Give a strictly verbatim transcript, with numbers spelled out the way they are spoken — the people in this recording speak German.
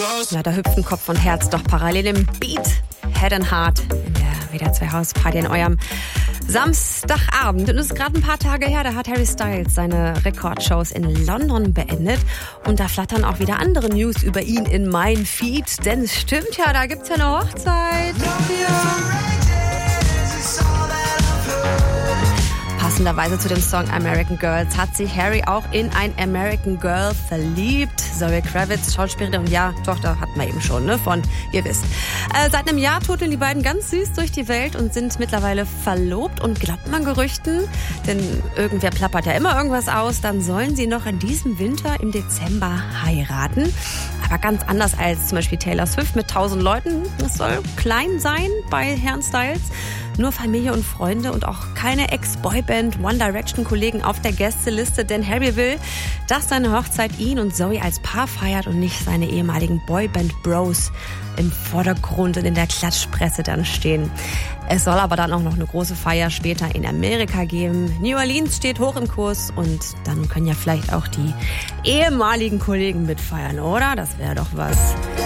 Ja, da hüpft ein Kopf und Herz doch parallel im Beat. Head and Heart in der W D R zwei Hausparty in eurem Samstagabend. Und es ist gerade ein paar Tage her, da hat Harry Styles seine Rekordshows in London beendet. Und da flattern auch wieder andere News über ihn in mein Feed. Denn es stimmt ja, da gibt's ja eine Hochzeit. Passenderweise zu dem Song American Girls hat sich Harry auch in ein American Girl verliebt. Zoe Kravitz, Schauspielerin und ja, Tochter hatten wir eben schon, ne, von, ihr wisst. Äh, seit einem Jahr turteln die beiden ganz süß durch die Welt und sind mittlerweile verlobt und glaubt man Gerüchten, denn irgendwer plappert ja immer irgendwas aus, dann sollen sie noch in diesem Winter im Dezember heiraten. Aber ganz anders als zum Beispiel Taylor Swift mit tausend Leuten. Das soll klein sein bei Herrn Styles. Nur Familie und Freunde und auch keine Ex-Boyband One Direction-Kollegen auf der Gästeliste, denn Harry will, dass seine Hochzeit ihn und Zoe als Paar feiert und nicht seine ehemaligen Boyband-Bros im Vordergrund und in der Klatschpresse dann stehen. Es soll aber dann auch noch eine große Feier später in Amerika geben. New Orleans steht hoch im Kurs und dann können ja vielleicht auch die ehemaligen Kollegen mitfeiern, oder? Das wäre doch was.